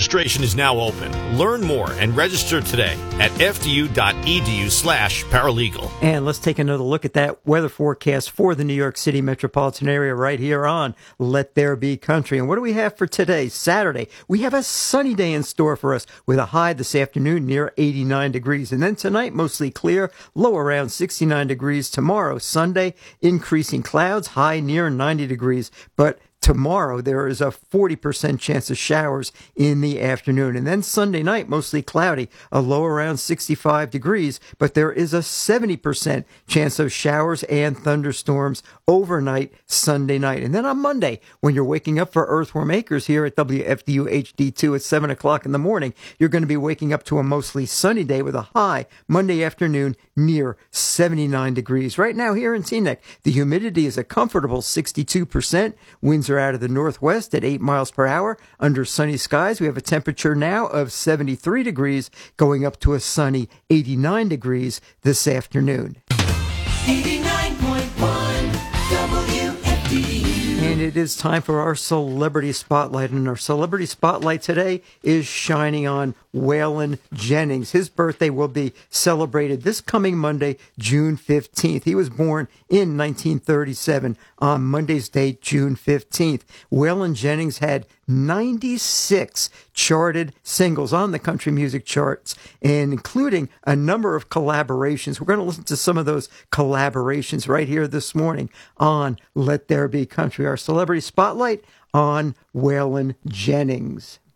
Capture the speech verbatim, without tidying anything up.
Registration is now open. Learn more and register today at fdu.edu slash paralegal. And let's take another look at that weather forecast for the New York City metropolitan area right here on Let There Be Country. And what do we have for today, Saturday? We have a sunny day in store for us with a high this afternoon near eighty-nine degrees. And then tonight, mostly clear, low around sixty-nine degrees. Tomorrow, Sunday, increasing clouds, high near ninety degrees. But tomorrow, there is a forty percent chance of showers in the afternoon. And then Sunday night, mostly cloudy, a low around sixty-five degrees, but there is a seventy percent chance of showers and thunderstorms overnight Sunday night. And then on Monday, when you're waking up for Earthworm Acres here at W F D U H D two at seven o'clock in the morning, you're going to be waking up to a mostly sunny day with a high Monday afternoon near seventy-nine degrees. Right now here in Teaneck, the humidity is a comfortable sixty-two percent. Winds are out of the northwest at eight miles per hour. Under sunny skies, we have a temperature now of seventy-three degrees, going up to a sunny eighty-nine degrees this afternoon. eighty-nine point one W F D U. And it is time for our Celebrity Spotlight. And our Celebrity Spotlight today is shining on Waylon Jennings. His birthday will be celebrated this coming Monday, June fifteenth. He was born in nineteen thirty-seven on Monday's date, June fifteenth. Waylon Jennings had ninety-six charted singles on the country music charts, and including a number of collaborations. We're going to listen to some of those collaborations right here this morning on Let There Be Country, our Celebrity Spotlight on Waylon Jennings.